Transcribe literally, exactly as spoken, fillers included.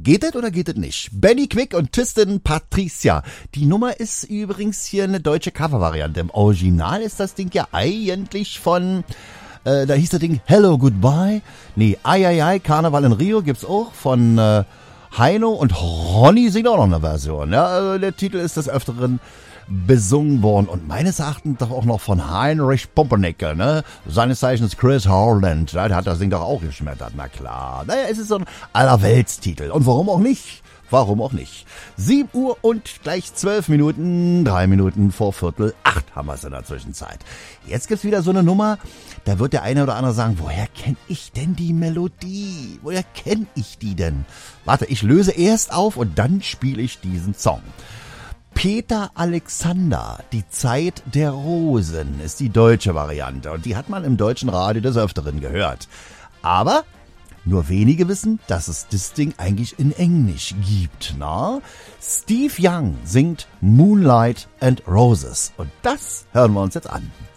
Geht das oder geht das nicht? Benny Quick und Tristan Patricia. Die Nummer ist übrigens hier eine deutsche Covervariante. Im Original ist das Ding ja eigentlich von, äh, da hieß das Ding Hello Goodbye. Nee, Ai Ai Ai, Karneval in Rio gibt's auch von äh, Heino und Ronny singt auch noch eine Version. Ja, also der Titel ist des Öfteren besungen worden und meines Erachtens doch auch noch von Heinrich Pumpernickel, ne? Seines Zeichens Chris Howland, ja, der hat das Ding doch auch geschmettert, na klar. Naja, es ist so ein Allerweltstitel und warum auch nicht? Warum auch nicht? sieben Uhr und gleich zwölf Minuten, drei Minuten vor Viertel acht haben wir es in der Zwischenzeit. Jetzt gibt's wieder so eine Nummer, da wird der eine oder andere sagen, woher kenn ich denn die Melodie? Woher kenn ich die denn? Warte, ich löse erst auf und dann spiele ich diesen Song. Peter Alexander, die Zeit der Rosen, ist die deutsche Variante und die hat man im deutschen Radio des Öfteren gehört. Aber nur wenige wissen, dass es das Ding eigentlich in Englisch gibt, na? Steve Young singt Moonlight and Roses und das hören wir uns jetzt an.